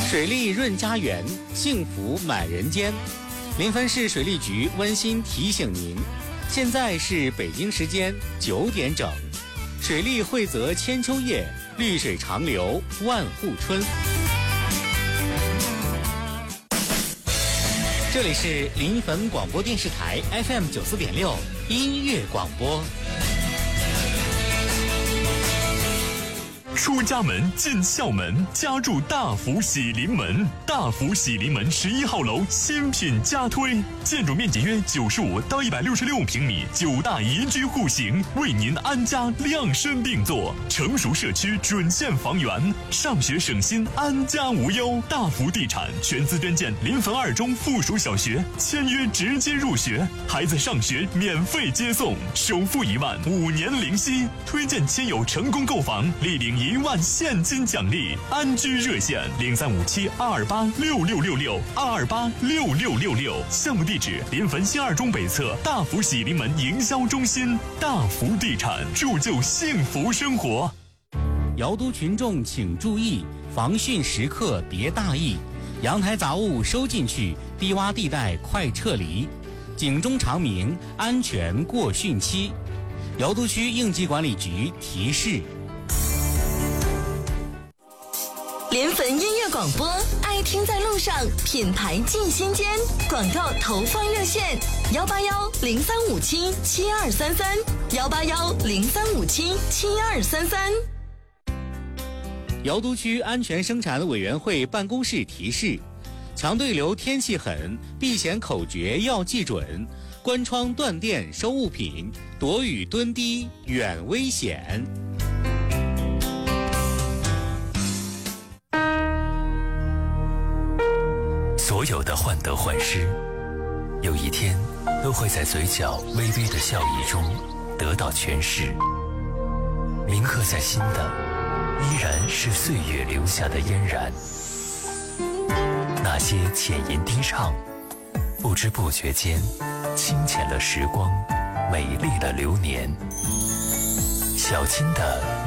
水利润家园，幸福满人间。临汾市水利局温馨提醒您，现在是北京时间9点整。水利惠泽千秋叶，绿水长流万户春。这里是临汾广播电视台 FM 94.6音乐广播。 出家门进校门，家住大福喜临门。大福喜临门11号楼新品加推，建筑面积约95到166平米，9大宜居户型，为您安家量身定做。成熟社区准现房源，上学省心，安家无忧。大福地产全资捐建临汾2中附属小学，签约直接入学，孩子上学免费接送，首付1万，5年零息。推荐亲友成功购房，立领1万现金奖励。安居热线0357-228-6666，228-6666。项目地址：临汾新2中北侧大福喜临门营销中心。大福地产，铸就幸福生活。 瑶都群众请注意，防汛时刻别大意，阳台杂物收进去，低洼地带快撤离，警钟长鸣，安全过汛期。瑶都区应急管理局提示。 临汾音乐广播，爱听在路上，品牌进心间。广告投放热线：181-0357-7233，181-0357-7233。 瑶都区安全生产委员会办公室提示：强对流天气狠，避险口诀要记准，关窗断电收物品，躲雨蹲低远危险。 所有的患得患失，有一天都会在嘴角微微的笑意中得到诠释。铭刻在心的，依然是岁月留下的嫣然。那些浅吟低唱，不知不觉间，清浅了时光，美丽了流年。小青的